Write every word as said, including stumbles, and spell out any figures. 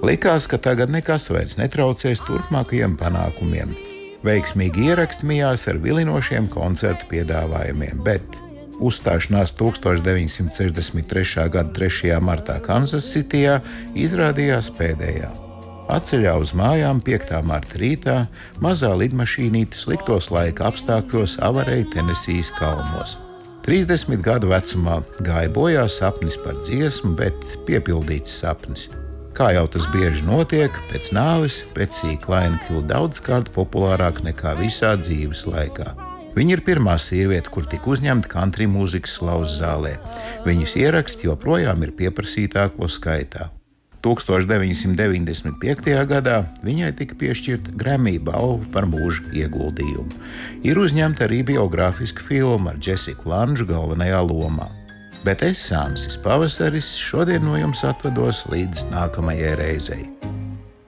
Likās, ka tagad nekas vairs netraucēs turpmākajiem panākumiem. Veiksmīgi ieraksti mijās ar vilinošiem koncertu piedāvājumiem, bet uzstāšanās tūkstoš deviņsimt sešdesmit trešā gada trešajā martā Kansas Cityjā izrādījās pēdējā. Atceļā uz mājām piektā marta rītā mazā lidmašīnīte sliktos laika apstākļos avarēja Tenesijas kalnos. trīsdesmit gadu vecumā gāja bojā sapnis par dziesmu, bet piepildīts sapnis. Kā jau tas bieži notiek, pēc nāves Petsija Klaina kļūst daudzkārt populārāk nekā visā dzīves laikā. Viņa ir pirmā sieviete, kur tika uzņemta country mūzikas slavas zālē. Viņas ieraksti joprojām ir pieprasītāko skaitā. tūkstoš deviņsimt deviņdesmit piektajā gadā viņai tika piešķirta Grammy balva par mūža ieguldījumu. Ir uzņemta arī biogrāfiska filma ar Jessiku Lanžu galvenajā lomā. Bet es, Sāmsis Pavasaris, šodien no jums atvados līdz nākamajai reizei.